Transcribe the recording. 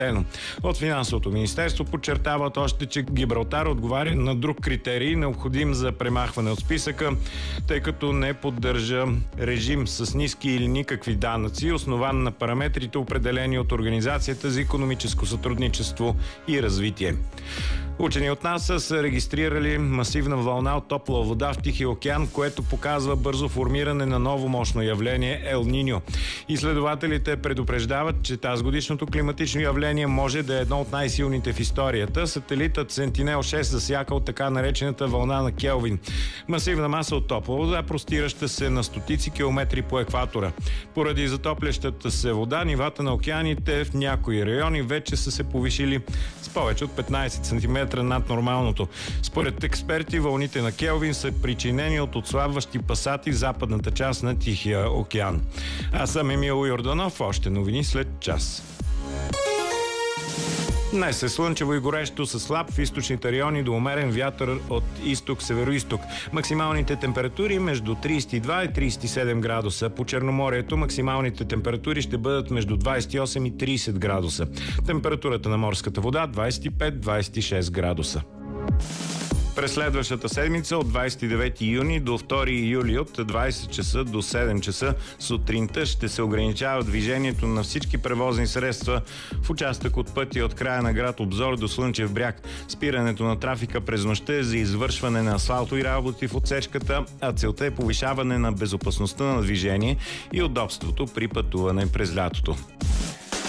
От Финансовото министерство подчертават още, че Гибралтар отговаря на друг критерий, необходим за премахване от списъка, тъй като не поддържа режим с ниски или никакви данъци, основан на параметрите, определени от Организацията за икономическо сътрудничество и развитие. Учени от НАСА са регистрирали масивна вълна от топла вода в Тихия океан, което показва бързо формиране на ново мощно явление Ел Ниньо. Изследователите предупреждават, че тазгодишното климатично явление може да е едно от най-силните в историята. Сателитът Сентинел-6 засяка от така наречената вълна на Келвин. Масивна маса от топла вода, простираща се на стотици километри по екватора. Поради затоплящата се вода, нивата на океаните в някои райони вече са се повишили с повече от 15 см над нормалното. Според експерти, вълните на Келвин са причинени от отслабващи пасати в западната част на Тихия океан. Аз съм Емил Йорданов. Още новини след час. Днес е слънчево и горещо със слаб в източните райони до умерен вятър от изток-североизток. Максималните температури между 32 и 37 градуса. По Черноморието максималните температури ще бъдат между 28 и 30 градуса. Температурата на морската вода 25-26 градуса. През следващата седмица от 29 юни до 2 юли от 20 часа до 7 часа сутринта ще се ограничава движението на всички превозни средства в участък от пътя от края на град Обзор до Слънчев бряг. Спирането на трафика през нощта е за извършване на асфалтови работи в отсечката, а целта е повишаване на безопасността на движение и удобството при пътуване през лятото.